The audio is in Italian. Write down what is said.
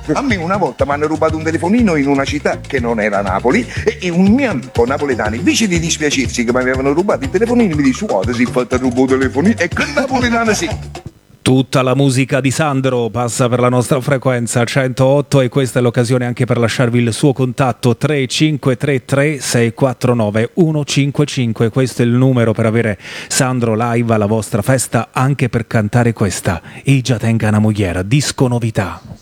A me una volta mi hanno rubato un telefonino in una città che non era Napoli e un mio amico napoletano, invece di dispiacersi che mi avevano rubato il telefonino, mi dice guarda si è fatto rubare il telefonino e che napoletano sì. Tutta la musica di Sandro passa per la nostra frequenza 108 e questa è l'occasione anche per lasciarvi il suo contatto 3533 649 155. Questo è il numero per avere Sandro live alla vostra festa, anche per cantare questa I già tenga una mogliera, disco novità.